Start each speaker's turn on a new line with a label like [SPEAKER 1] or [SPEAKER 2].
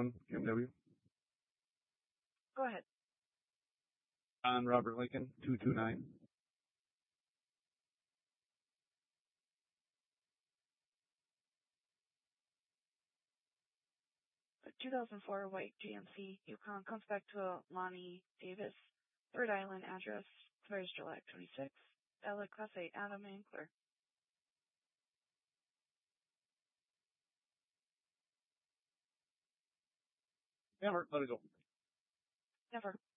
[SPEAKER 1] 2001 BMW.
[SPEAKER 2] Go ahead.
[SPEAKER 1] On Robert Lincoln, 229.
[SPEAKER 2] 2004 white GMC Yukon comes back to a Lonnie Davis, Third Island address, expires July 26th. Valid Class 8 Adam Ankler.
[SPEAKER 1] Never let it go.
[SPEAKER 2] Never.